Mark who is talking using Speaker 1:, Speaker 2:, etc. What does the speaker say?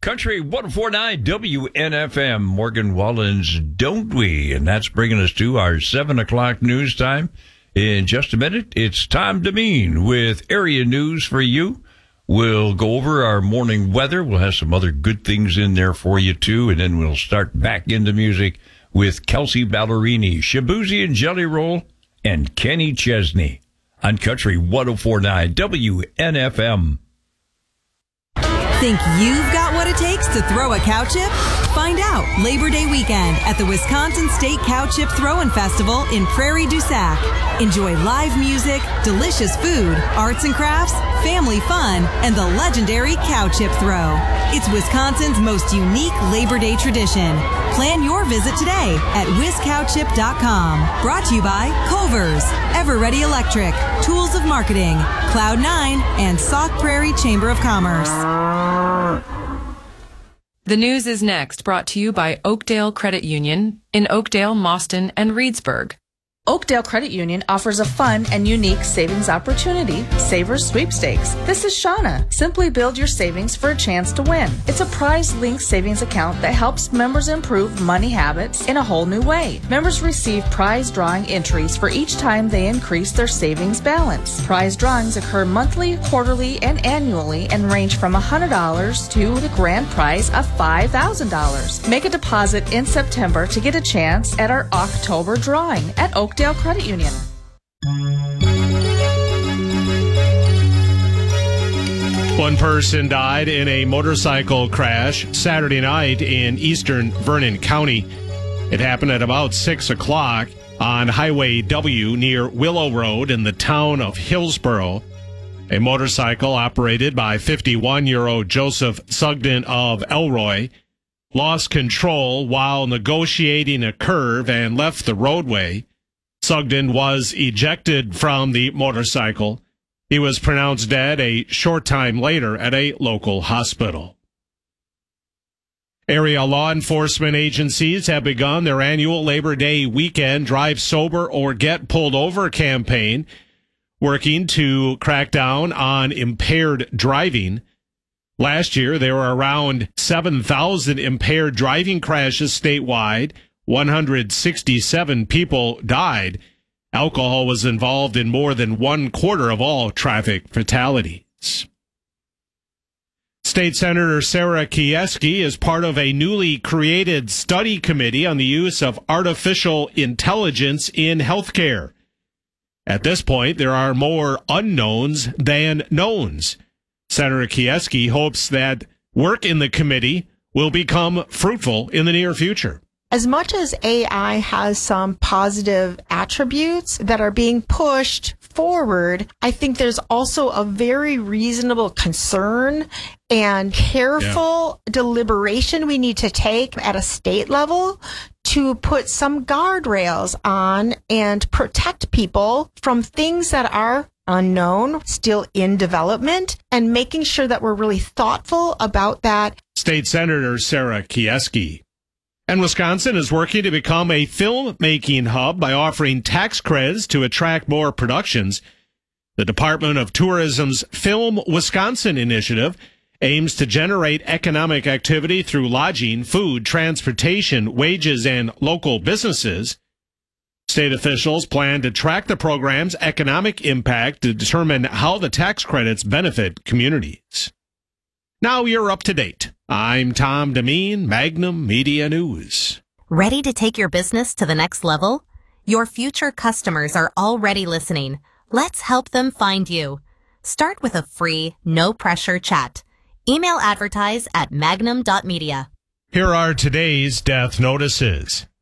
Speaker 1: Country 104.9 WNFM, Morgan Wallen's Don't We? And that's bringing us to our 7 o'clock news time. In just a minute, it's Tom Demeen with area news for you. We'll go over our morning weather. We'll have some other good things in there for you, too. And then we'll start back into music with Kelsey Ballerini, Shabuzi and Jelly Roll, and Kenny Chesney on Country 104.9 WNFM.
Speaker 2: Think you've got what it takes to throw a cow chip? Find out Labor Day weekend at the Wisconsin State Cow Chip Throw-In Festival in Prairie du Sac. Enjoy live music, delicious food, arts and crafts, family fun, and the legendary cow chip throw. It's Wisconsin's most unique Labor Day tradition. Plan your visit today at WisCowChip.com. Brought to you by Culver's, Ever-Ready Electric, Tools of Marketing, Cloud9, and Sauk Prairie Chamber of Commerce.
Speaker 3: The news is next, brought to you by Oakdale Credit Union in Oakdale, Mauston, and Reedsburg.
Speaker 4: Oakdale Credit Union offers a fun and unique savings opportunity, Savers Sweepstakes. This is Shauna. Simply build your savings for a chance to win. It's a prize-linked savings account that helps members improve money habits in a whole new way. Members receive prize drawing entries for each time they increase their savings balance. Prize drawings occur monthly, quarterly, and annually and range from $100 to the grand prize of $5,000. Make a deposit in September to get a chance at our October drawing at Oakdale Credit Union.
Speaker 5: One person died in a motorcycle crash Saturday night in eastern Vernon County. It happened at about 6 o'clock on Highway W near Willow Road in the town of Hillsboro. A motorcycle operated by 51-year-old Joseph Sugden of Elroy lost control while negotiating a curve and left the roadway. Sugden was ejected from the motorcycle. He was pronounced dead a short time later at a local hospital. Area law enforcement agencies have begun their annual Labor Day weekend Drive Sober or Get Pulled Over campaign, working to crack down on impaired driving. Last year, there were around 7,000 impaired driving crashes statewide. 167 people died. Alcohol was involved in more than 1/4 of all traffic fatalities. State Senator Sarah Kieski is part of a newly created study committee on the use of artificial intelligence in healthcare. At this point, there are more unknowns than knowns. Senator Kieski hopes that work in the committee will become fruitful in the near future.
Speaker 6: As much as AI has some positive attributes that are being pushed forward, I think there's also a very reasonable concern and careful deliberation we need to take at a state level to put some guardrails on and protect people from things that are unknown, still in development, and making sure that we're really thoughtful about that.
Speaker 5: State Senator Sarah Kieski. And Wisconsin is working to become a filmmaking hub by offering tax credits to attract more productions. The Department of Tourism's Film Wisconsin initiative aims to generate economic activity through lodging, food, transportation, wages, and local businesses. State officials plan to track the program's economic impact to determine how the tax credits benefit communities. Now you're up to date. I'm Tom Demeen, Magnum Media News.
Speaker 7: Ready to take your business to the next level? Your future customers are already listening. Let's help them find you. Start with a free, no-pressure chat. Email advertise at magnum.media.
Speaker 5: Here are today's death notices.